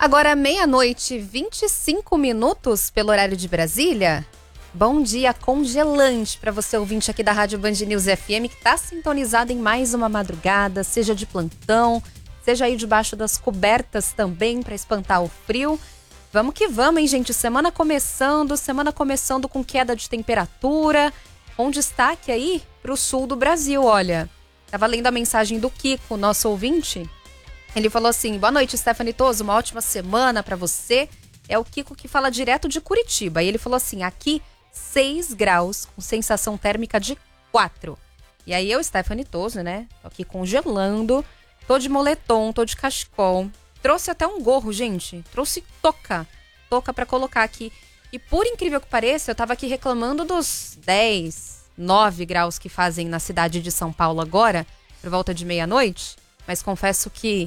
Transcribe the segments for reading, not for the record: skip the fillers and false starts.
Agora, meia-noite, 25 minutos pelo horário de Brasília. Bom dia congelante para você, ouvinte aqui da Rádio Band News FM, que está sintonizado em mais uma madrugada, seja de plantão, seja aí debaixo das cobertas também para espantar o frio. Vamos que vamos, hein, gente? Semana começando com queda de temperatura, com destaque aí para o sul do Brasil, olha. Tava lendo a mensagem do Kiko, nosso ouvinte. Ele falou assim: boa noite, Stephanie Toso, uma ótima semana para você. É o Kiko que fala direto de Curitiba. E ele falou assim: aqui 6 graus, com sensação térmica de 4. E aí eu, Stephanie Toso, né? Tô aqui congelando, tô de moletom, tô de cachecol. Trouxe até um gorro, gente. Trouxe touca pra colocar aqui. E por incrível que pareça, eu tava aqui reclamando dos 10, 9 graus que fazem na cidade de São Paulo agora, por volta de meia-noite. Mas confesso que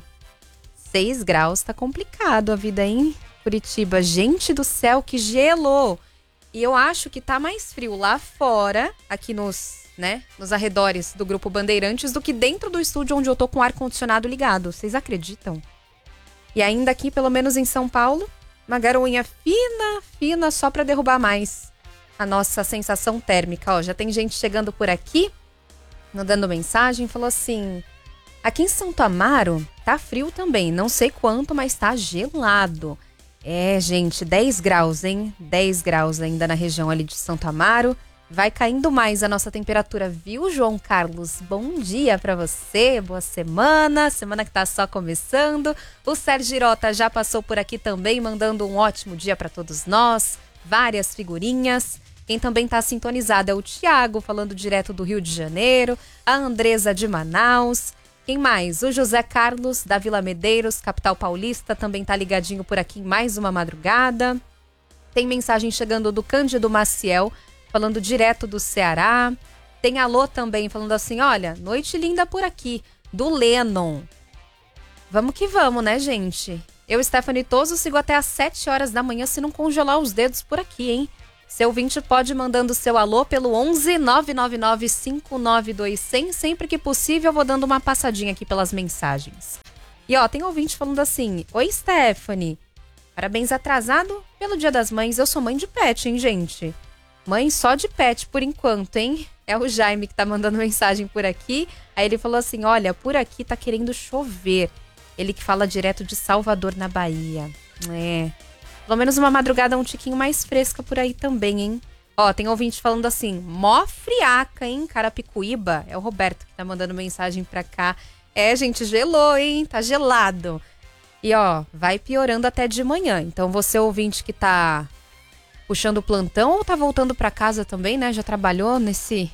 6 graus tá complicado a vida, hein? Curitiba, gente do céu, que gelo! E eu acho que tá mais frio lá fora, aqui nos arredores do Grupo Bandeirantes, do que dentro do estúdio onde eu tô com o ar-condicionado ligado. Vocês acreditam? E ainda aqui, pelo menos em São Paulo, uma garoinha fina, só pra derrubar mais a nossa sensação térmica. Ó, já tem gente chegando por aqui, mandando mensagem, falou assim: aqui em Santo Amaro tá frio também, não sei quanto, mas tá gelado. É, gente, 10 graus, hein? 10 graus ainda na região ali de Santo Amaro. Vai caindo mais a nossa temperatura, viu, João Carlos? Bom dia pra você, boa semana que tá só começando. O Sérgio Girota já passou por aqui também, mandando um ótimo dia pra todos nós. Várias figurinhas. Quem também tá sintonizado é o Tiago, falando direto do Rio de Janeiro. A Andresa de Manaus. Quem mais? O José Carlos, da Vila Medeiros, capital paulista, também tá ligadinho por aqui em mais uma madrugada. Tem mensagem chegando do Cândido Maciel, falando direto do Ceará. Tem alô também, falando assim: olha, noite linda por aqui, do Lennon. Vamos que vamos, né, gente? Eu, Stephanie Toso, sigo até às 7 horas da manhã, se não congelar os dedos por aqui, hein? Seu ouvinte pode ir mandando seu alô pelo 11 999 592 100. Sempre que possível, eu vou dando uma passadinha aqui pelas mensagens. E ó, tem ouvinte falando assim: oi, Stephanie, parabéns atrasado pelo Dia das Mães. Eu sou mãe de pet, hein, gente? Mãe só de pet por enquanto, hein? É o Jaime que tá mandando mensagem por aqui. Aí ele falou assim: olha, por aqui tá querendo chover. Ele que fala direto de Salvador, na Bahia. Pelo menos uma madrugada um tiquinho mais fresca por aí também, hein? Ó, tem ouvinte falando assim: mó friaca, hein? Carapicuíba. É o Roberto que tá mandando mensagem pra cá. É, gente, gelou, hein? Tá gelado. E ó, vai piorando até de manhã. Então você, ouvinte que tá puxando o plantão ou tá voltando pra casa também, né? Já trabalhou nesse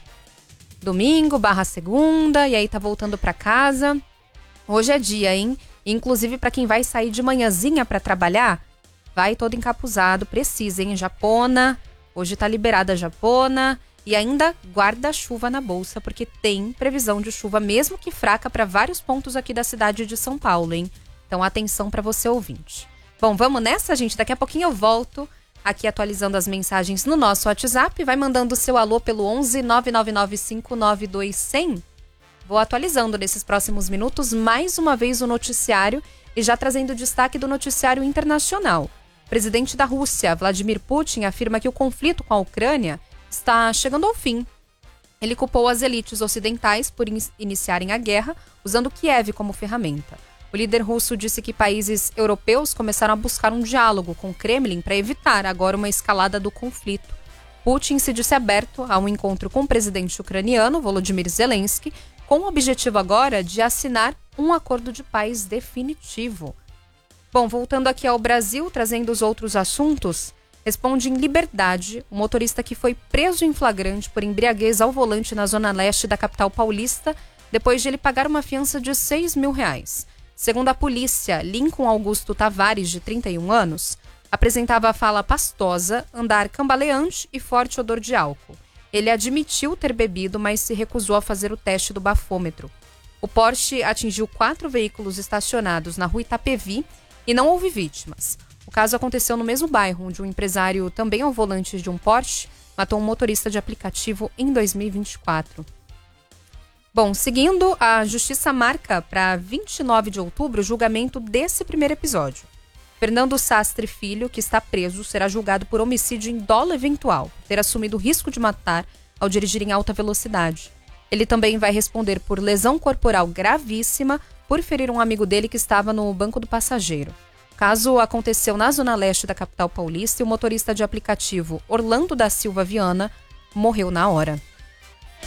domingo / segunda e aí tá voltando pra casa. Hoje é dia, hein? Inclusive pra quem vai sair de manhãzinha pra trabalhar, vai todo encapuzado, precisa, hein? Japona, hoje tá liberada a japona e ainda guarda-chuva na bolsa, porque tem previsão de chuva, mesmo que fraca, para vários pontos aqui da cidade de São Paulo, hein? Então atenção para você, ouvinte. Bom, vamos nessa, gente? Daqui a pouquinho eu volto aqui atualizando as mensagens no nosso WhatsApp. Vai mandando o seu alô pelo 11 999 592 100. Vou atualizando nesses próximos minutos mais uma vez o noticiário e já trazendo destaque do noticiário internacional. O presidente da Rússia, Vladimir Putin, afirma que o conflito com a Ucrânia está chegando ao fim. Ele culpou as elites ocidentais por iniciarem a guerra, usando Kiev como ferramenta. O líder russo disse que países europeus começaram a buscar um diálogo com o Kremlin para evitar agora uma escalada do conflito. Putin se disse aberto a um encontro com o presidente ucraniano, Volodymyr Zelensky, com o objetivo agora de assinar um acordo de paz definitivo. Bom, voltando aqui ao Brasil, trazendo os outros assuntos, responde em liberdade o motorista que foi preso em flagrante por embriaguez ao volante na zona leste da capital paulista, depois de ele pagar uma fiança de R$6 mil. Segundo a polícia, Lincoln Augusto Tavares, de 31 anos, apresentava a fala pastosa, andar cambaleante e forte odor de álcool. Ele admitiu ter bebido, mas se recusou a fazer o teste do bafômetro. O Porsche atingiu 4 veículos estacionados na rua Itapevi e não houve vítimas. O caso aconteceu no mesmo bairro, onde um empresário, também ao volante de um Porsche, matou um motorista de aplicativo em 2024. Bom, seguindo, a Justiça marca para 29 de outubro o julgamento desse primeiro episódio. Fernando Sastre Filho, que está preso, será julgado por homicídio em dolo eventual, por ter assumido o risco de matar ao dirigir em alta velocidade. Ele também vai responder por lesão corporal gravíssima por ferir um amigo dele que estava no banco do passageiro. O caso aconteceu na zona leste da capital paulista e o motorista de aplicativo Orlando da Silva Viana morreu na hora.